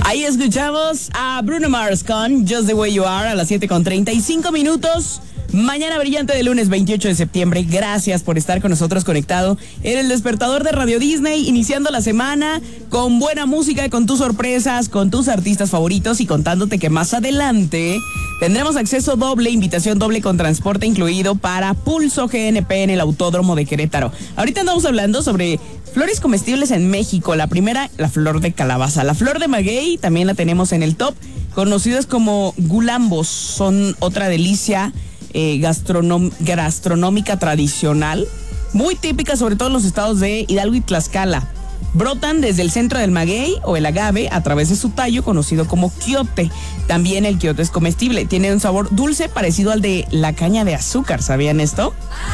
Ahí escuchamos a Bruno Mars con Just the Way You Are a las 7:35. Mañana brillante de lunes 28 de septiembre. Gracias por estar con nosotros conectado en el despertador de Radio Disney, iniciando la semana con buena música, con tus sorpresas, con tus artistas favoritos y contándote que más adelante tendremos acceso doble, invitación doble con transporte incluido para Pulso GNP en el Autódromo de Querétaro. Ahorita andamos hablando sobre flores comestibles en México. La primera, la flor de calabaza. La flor de maguey también la tenemos en el top, conocidas como gulambos. Son otra delicia gastronómica tradicional, muy típica sobre todo en los estados de Hidalgo y Tlaxcala. Brotan desde el centro del maguey o el agave a través de su tallo conocido como quiote. También el quiote es comestible, tiene un sabor dulce parecido al de la caña de azúcar. ¿Sabían esto?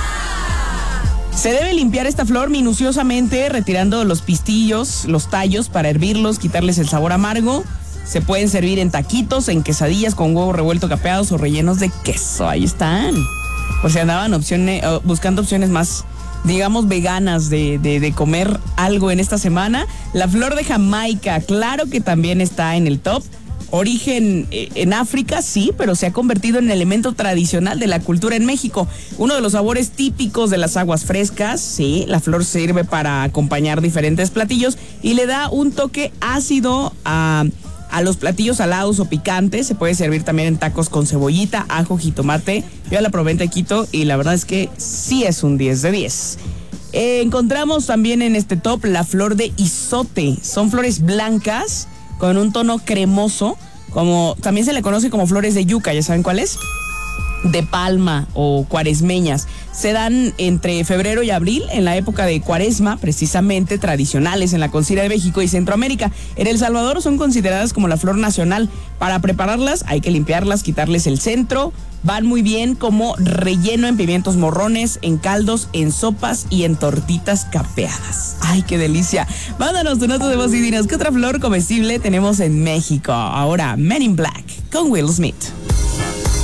Se debe limpiar esta flor minuciosamente retirando los pistillos, los tallos para hervirlos, quitarles el sabor amargo. Se pueden servir en taquitos, en quesadillas con huevo revuelto capeados o rellenos de queso. Ahí están. Pues se andaban buscando opciones más, digamos, veganas de comer algo en esta semana. La flor de Jamaica, claro que también está en el top. Origen en África, sí, pero se ha convertido en elemento tradicional de la cultura en México. Uno de los sabores típicos de las aguas frescas, sí, la flor sirve para acompañar diferentes platillos y le da un toque ácido a los platillos salados o picantes. Se puede servir también en tacos con cebollita, ajo, jitomate. Yo ya la probé en taquito y la verdad es que sí es un 10 de 10. Encontramos también en este top la flor de izote. Son flores blancas con un tono cremoso, como también se le conoce como flores de yuca. ¿Ya saben cuál es? De palma o cuaresmeñas. Se dan entre febrero y abril, en la época de cuaresma, precisamente tradicionales en la cocina de México y Centroamérica. En El Salvador son consideradas como la flor nacional. Para prepararlas hay que limpiarlas, quitarles el centro. Van muy bien como relleno en pimientos morrones, en caldos, en sopas y en tortitas capeadas. ¡Ay, qué delicia! Mándanos tu nota de voz y dinos qué otra flor comestible tenemos en México. Ahora, Men in Black con Will Smith.